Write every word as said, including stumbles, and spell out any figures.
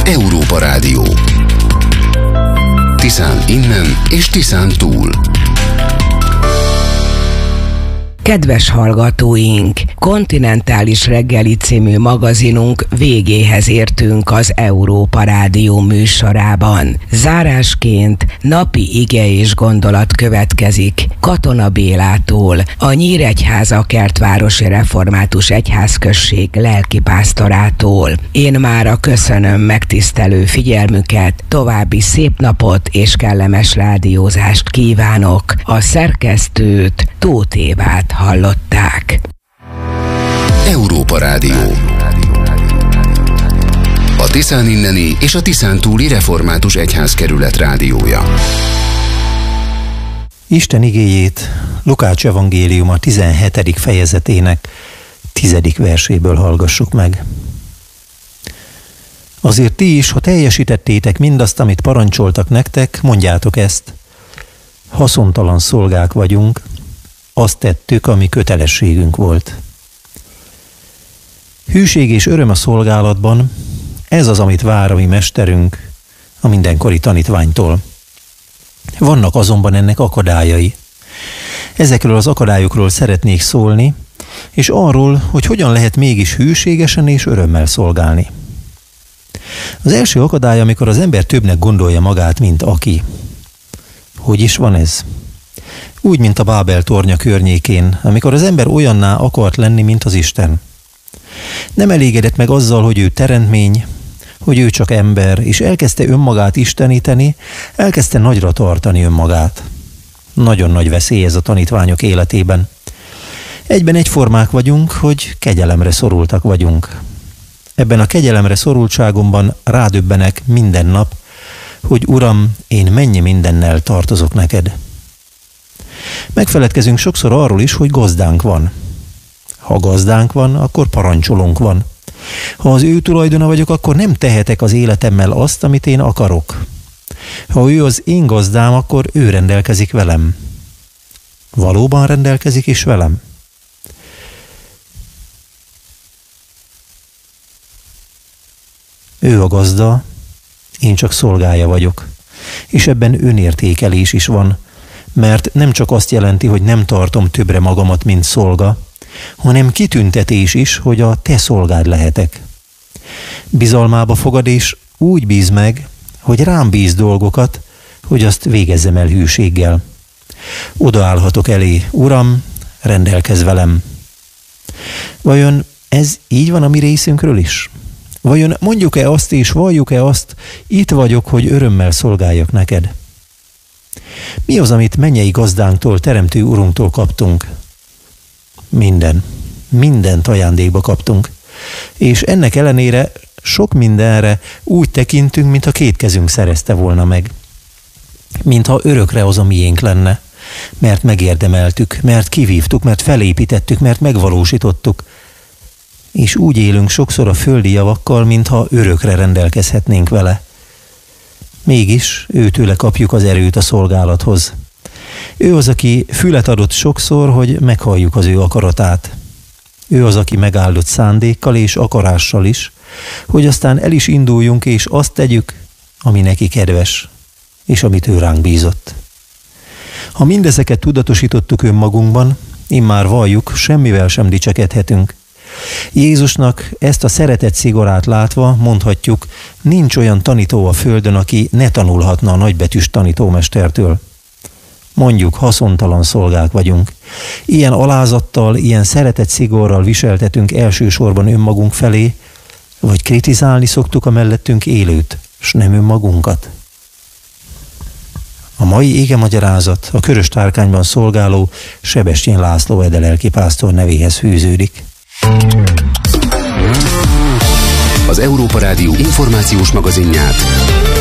Európa Rádió. Tiszán innen és Tiszán túl. Kedves hallgatóink, Kontinentális reggeli című magazinunk végéhez értünk az Európa Rádió műsorában. Zárásként napi ige és gondolat következik Katona Bélától, a Nyíregyháza Kertvárosi Református Egyházközség lelkipásztorától. Én mára köszönöm megtisztelő figyelmüket, további szép napot és kellemes rádiózást kívánok. A szerkesztőt, Tóth Évát hallották. Európa Rádió. A Tiszán inneni és a Tiszán túli Református Egyházkerület rádiója. Isten igéjét Lukács evangéliuma tizenhetedik fejezetének tizedik verséből hallgassuk meg. Azért ti is, ha teljesítettétek mindazt, amit parancsoltak nektek, mondjátok ezt: haszontalan szolgák vagyunk, azt tettük, ami kötelességünk volt. Hűség és öröm a szolgálatban, ez az, amit vár a mi mesterünk a mindenkori tanítványtól. Vannak azonban ennek akadályai. Ezekről az akadályokról szeretnék szólni, és arról, hogy hogyan lehet mégis hűségesen és örömmel szolgálni. Az első akadály, amikor az ember többnek gondolja magát, mint aki. Hogy is van ez? Úgy, mint a Bábel tornya környékén, amikor az ember olyanná akart lenni, mint az Isten. Nem elégedett meg azzal, hogy ő teremtmény, hogy ő csak ember, és elkezdte önmagát isteníteni, elkezdte nagyra tartani önmagát. Nagyon nagy veszély ez a tanítványok életében. Egyben egyformák vagyunk, hogy kegyelemre szorultak vagyunk. Ebben a kegyelemre szorultságomban rádöbbenek minden nap, hogy Uram, én mennyi mindennel tartozok neked. Megfeledkezünk sokszor arról is, hogy gazdánk van. Ha gazdánk van, akkor parancsolónk van. Ha az ő tulajdona vagyok, akkor nem tehetek az életemmel azt, amit én akarok. Ha ő az én gazdám, akkor ő rendelkezik velem. Valóban rendelkezik is velem? Ő a gazda, én csak szolgája vagyok. És ebben önértékelés is van, mert nem csak azt jelenti, hogy nem tartom többre magamat, mint szolga, hanem kitüntetés is, hogy a te szolgád lehetek. Bizalmába fogad, és úgy bíz meg, hogy rám bíz dolgokat, hogy azt végezzem el hűséggel. Odaállhatok elé: Uram, rendelkezz velem. Vajon ez így van a mi részünkről is? Vajon mondjuk-e azt és valljuk-e azt: itt vagyok, hogy örömmel szolgáljak neked? Mi az, amit mennyei gazdánktól, teremtő urunktól kaptunk? Minden. Mindent ajándékba kaptunk. És ennek ellenére sok mindenre úgy tekintünk, mintha két kezünk szerezte volna meg. Mintha örökre az a miénk lenne. Mert megérdemeltük, mert kivívtuk, mert felépítettük, mert megvalósítottuk. És úgy élünk sokszor a földi javakkal, mintha örökre rendelkezhetnénk vele. Mégis őtőle kapjuk az erőt a szolgálathoz. Ő az, aki fület adott sokszor, hogy meghalljuk az ő akaratát. Ő az, aki megáldott szándékkal és akarással is, hogy aztán el is induljunk és azt tegyük, ami neki kedves, és amit ő ránk bízott. Ha mindezeket tudatosítottuk önmagunkban, immár valljuk, semmivel sem dicsekedhetünk. Jézusnak ezt a szeretet szigorát látva mondhatjuk, nincs olyan tanító a földön, aki ne tanulhatna a nagybetűs tanítómestertől. Mondjuk, haszontalan szolgák vagyunk. Ilyen alázattal, ilyen szeretet szigorral viseltetünk elsősorban önmagunk felé, vagy kritizálni szoktuk a mellettünk élőt, s nem önmagunkat. A mai igemagyarázat a Körös Tárkányban szolgáló Sebestyén László Ede lelkipásztor nevéhez fűződik. Az Európa Rádió információs magazinját